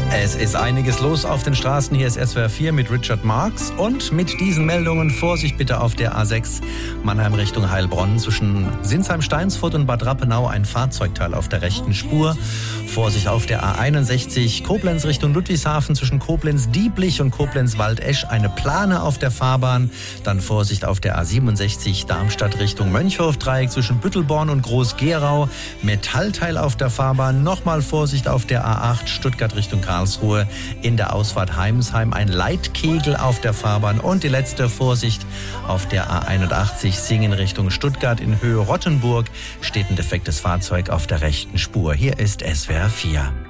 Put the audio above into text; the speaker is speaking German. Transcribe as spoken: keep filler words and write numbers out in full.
Es ist einiges los auf den Straßen. Hier ist S W R vier mit Richard Marx und mit diesen Meldungen Vorsicht bitte auf der A sechs Mannheim Richtung Heilbronn. Zwischen Sinsheim-Steinsfurt und Bad Rappenau ein Fahrzeugteil auf der rechten Spur. Vorsicht auf der A einundsechzig Koblenz Richtung Ludwigshafen zwischen Koblenz-Dieblich und Koblenz-Waldesch eine Plane auf der Fahrbahn. Dann Vorsicht auf der A siebenundsechzig Darmstadt Richtung Mönchhof-Dreieck zwischen Büttelborn und Groß-Gerau. Metallteil auf der Fahrbahn. Nochmal Vorsicht auf der A acht Stuttgart Richtung Karlsruhe. In der Ausfahrt Heimsheim ein Leitkegel auf der Fahrbahn. Und die letzte Vorsicht auf der A einundachtzig Singen Richtung Stuttgart in Höhe Rottenburg steht ein defektes Fahrzeug auf der rechten Spur. Hier ist S W R vier.